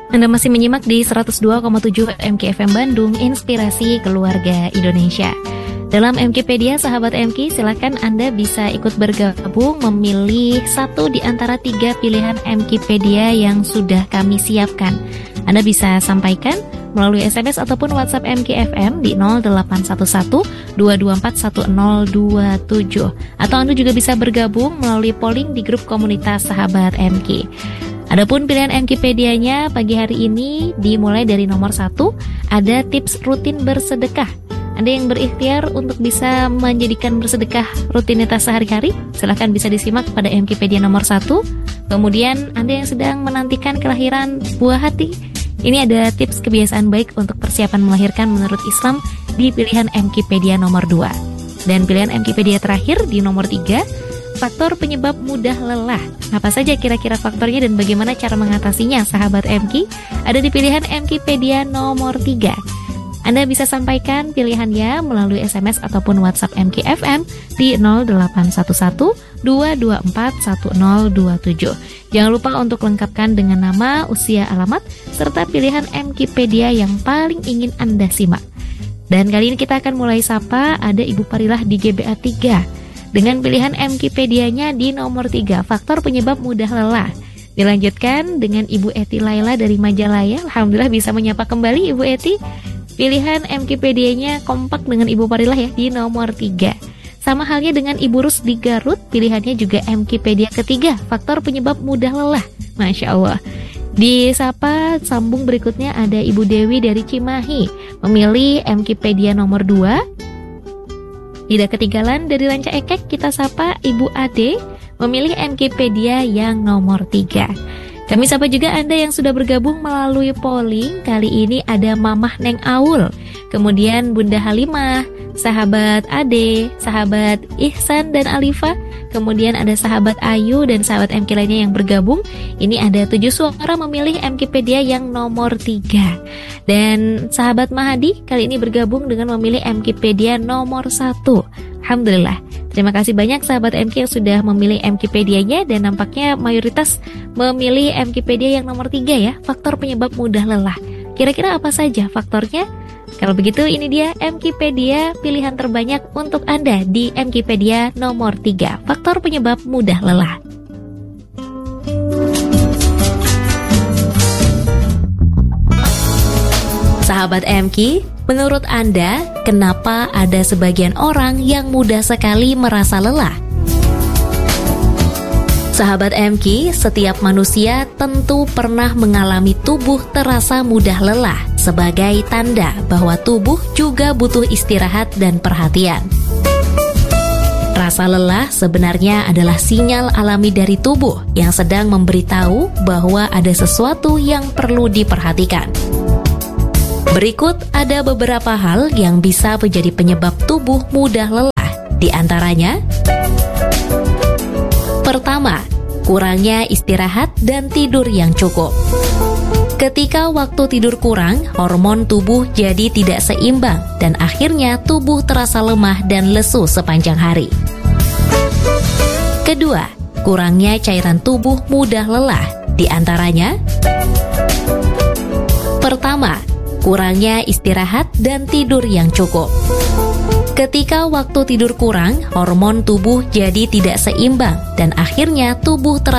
Anda masih menyimak di 102,7 MKFM Bandung, Inspirasi Keluarga Indonesia. Dalam MKpedia, sahabat MK, silakan Anda bisa ikut bergabung memilih satu di antara 3 pilihan MKpedia yang sudah kami siapkan. Anda bisa sampaikan melalui SMS ataupun WhatsApp MKFM di 0811 224 1027. Atau Anda juga bisa bergabung melalui polling di grup komunitas sahabat MK. Adapun pilihan MKpedianya pagi hari ini dimulai dari nomor 1, ada tips rutin bersedekah. Anda yang berikhtiar untuk bisa menjadikan bersedekah rutinitas sehari-hari, silahkan bisa disimak pada MKpedia nomor 1. Kemudian Anda yang sedang menantikan kelahiran buah hati, ini ada tips kebiasaan baik untuk persiapan melahirkan menurut Islam di pilihan MKpedia nomor 2. Dan pilihan MKpedia terakhir di nomor 3, faktor penyebab mudah lelah. Apa saja kira-kira faktornya dan bagaimana cara mengatasinya, sahabat MK? Ada di pilihan MKpedia nomor 3. Anda bisa sampaikan pilihannya melalui SMS ataupun WhatsApp MKFM di 0811 224 1027. Jangan lupa untuk lengkapkan dengan nama, usia, alamat, serta pilihan MKpedia yang paling ingin Anda simak. Dan kali ini kita akan mulai sapa, ada Ibu Parilah di GBA 3. Dengan pilihan MKpedianya di nomor 3, faktor penyebab mudah lelah. Dilanjutkan dengan Ibu Eti Laila dari Majalaya. Alhamdulillah bisa menyapa kembali Ibu Eti. Pilihan MKpedianya kompak dengan Ibu Parilah ya di nomor 3. Sama halnya dengan Ibu Rus di Garut, pilihannya juga MKpedia ketiga, faktor penyebab mudah lelah. Masya Allah. Di sapa sambung berikutnya ada Ibu Dewi dari Cimahi, memilih MKpedia nomor 2. Tidak ketinggalan dari Ranca Ekek, kita sapa Ibu Ade, memilih MKpedia yang nomor 3. Kami sapa juga Anda yang sudah bergabung melalui polling. Kali ini ada Mamah Neng Aul, kemudian Bunda Halimah, sahabat Ade, sahabat Ihsan dan Alifa, kemudian ada sahabat Ayu dan sahabat MK lainnya yang bergabung. Ini ada 7 suara memilih MKpedia yang nomor 3. Dan sahabat Mahadi kali ini bergabung dengan memilih MKpedia nomor 1. Alhamdulillah. Terima kasih banyak sahabat MK yang sudah memilih MKpedianya, dan nampaknya mayoritas memilih MKpedia yang nomor 3 ya, faktor penyebab mudah lelah. Kira-kira apa saja faktornya? Kalau begitu ini dia MKpedia pilihan terbanyak untuk Anda di MKpedia nomor 3, faktor penyebab mudah lelah. Sahabat MK, menurut Anda, kenapa ada sebagian orang yang mudah sekali merasa lelah? Sahabat MK, setiap manusia tentu pernah mengalami tubuh terasa mudah lelah sebagai tanda bahwa tubuh juga butuh istirahat dan perhatian. Rasa lelah sebenarnya adalah sinyal alami dari tubuh yang sedang memberitahu bahwa ada sesuatu yang perlu diperhatikan. Berikut ada beberapa hal yang bisa menjadi penyebab tubuh mudah lelah. Di antaranya, pertama, kurangnya istirahat dan tidur yang cukup. Ketika waktu tidur kurang, hormon tubuh jadi tidak seimbang dan akhirnya tubuh terasa lemah dan lesu sepanjang hari. Kedua, kurangnya cairan tubuh mudah lelah. Di antaranya, pertama, kurangnya istirahat dan tidur yang cukup. Ketika waktu tidur kurang, hormon tubuh jadi tidak seimbang dan akhirnya tubuh terasa